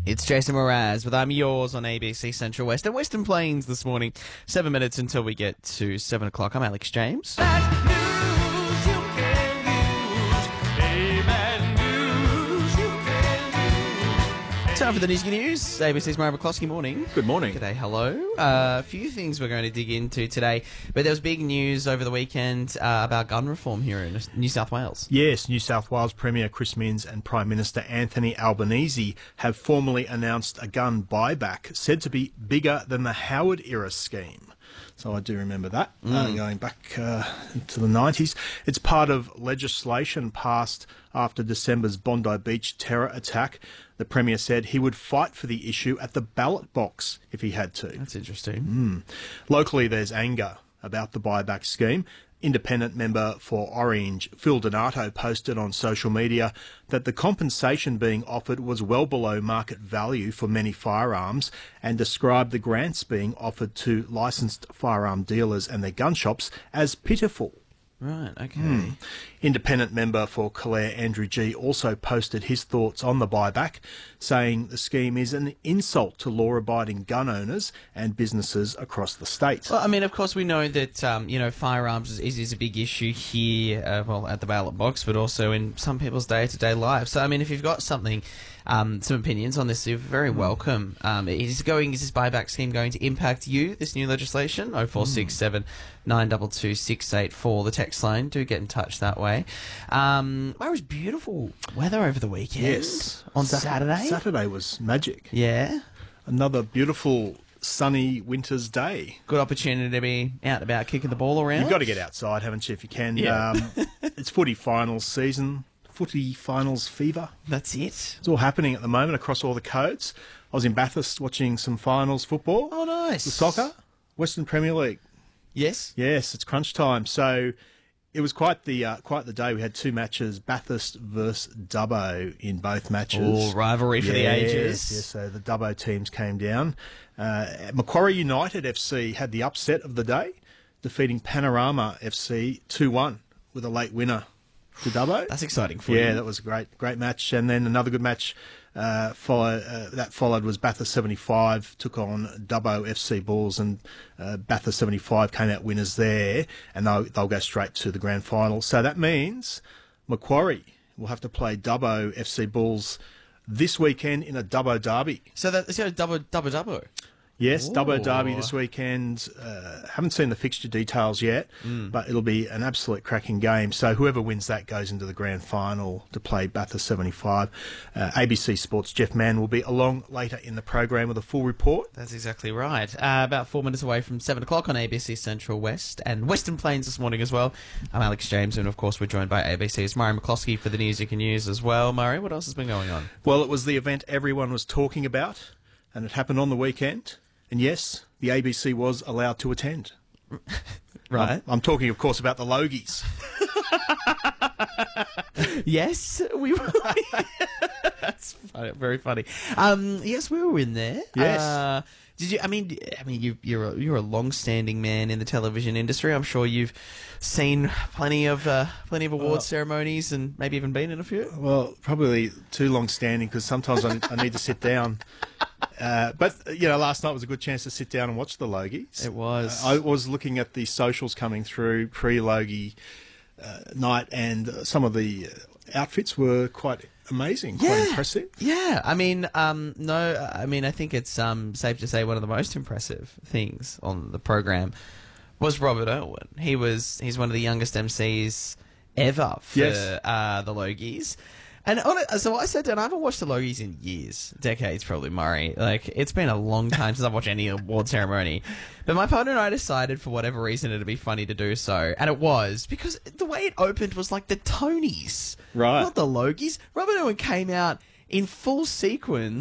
It's Jason Mraz with I'm Yours on ABC Central West and Western Plains this morning. 7 minutes until we get to 7 o'clock. I'm Alex James. Time for the News. ABC's Murray McCloskey. Morning. Good morning. G'day, hello. A few things we're going to dig into today, but there was big news over the weekend about gun reform here in New South Wales. Yes, New South Wales Premier Chris Minns and Prime Minister Anthony Albanese have formally announced a gun buyback said to be bigger than the Howard-era scheme. So I do remember that, going back to the 90s. It's part of legislation passed after December's Bondi Beach terror attack. The Premier said he would fight for the issue at the ballot box if he had to. That's interesting. Locally, there's anger about the buyback scheme. Independent member for Orange, Phil Donato, posted on social media that the compensation being offered was well below market value for many firearms and described the grants being offered to licensed firearm dealers and their gun shops as pitiful. Right, okay. Independent member for Clare, Andrew G, also posted his thoughts on the buyback, saying the scheme is an insult to law-abiding gun owners and businesses across the state. Well, I mean, of course, we know that, firearms is a big issue here, at the ballot box, but also in some people's day-to-day lives. So, I mean, if you've got something, some opinions on this, you're very welcome. Is this buyback scheme going to impact you, this new legislation? 0467 922 684, the text line. Do get in touch that way. It was beautiful weather over the weekend. Yes. On Saturday. Saturday was magic. Yeah. Another beautiful sunny winter's day. Good opportunity to be out and about kicking the ball around. You've got to get outside, haven't you, if you can. Yeah. It's footy finals season. Footy finals fever. That's it. It's all happening at the moment across all the codes. I was in Bathurst watching some finals football. Oh, nice. The soccer. Western Premier League. Yes. Yes, it's crunch time. So it was quite the day. We had two matches, Bathurst versus Dubbo in both matches. Oh, rivalry for the ages. Yes, so the Dubbo teams came down. Macquarie United FC had the upset of the day, defeating Panorama FC 2-1 with a late winner to Dubbo. That's exciting for you. Yeah, that was a great match. And then another good match followed was Bathurst 75 took on Dubbo FC Bulls, and Bathurst 75 came out winners there, and they'll go straight to the grand final. So that means Macquarie will have to play Dubbo FC Bulls this weekend in a Dubbo derby. So that's Dubbo. Yes, Ooh. Dubbo derby this weekend. Haven't seen the fixture details yet, but it'll be an absolute cracking game. So whoever wins that goes into the grand final to play Bathurst 75. ABC Sports' Jeff Mann will be along later in the program with a full report. That's exactly right. About 4 minutes away from 7 o'clock on ABC Central West and Western Plains this morning as well. I'm Alex James, and of course we're joined by ABC's Murray McCloskey for the news you can use as well. Murray, what else has been going on? Well, it was the event everyone was talking about, and it happened on the weekend. And yes, the ABC was allowed to attend. Right. I'm talking, of course, about the Logies. Yes, we were. That's funny, very funny. Yes, we were in there. Yes. Did you? I mean, you're a long-standing man in the television industry. I'm sure you've seen plenty of award ceremonies and maybe even been in a few. Well, probably too long-standing because sometimes I need to sit down. But, last night was a good chance to sit down and watch the Logies. It was. I was looking at the socials coming through pre-Logie night, and some of the outfits were quite amazing, quite impressive. Yeah, I mean, I think it's safe to say one of the most impressive things on the program was Robert Irwin. He's one of the youngest MCs ever for the Logies. And so I sat down. I haven't watched the Logies in years, decades probably, Murray. Like, it's been a long time since I've watched any award ceremony. But my partner and I decided, for whatever reason, it'd be funny to do so. And it was, because the way it opened was like the Tonys. Right. Not the Logies. Robert Irwin came out in full sequins.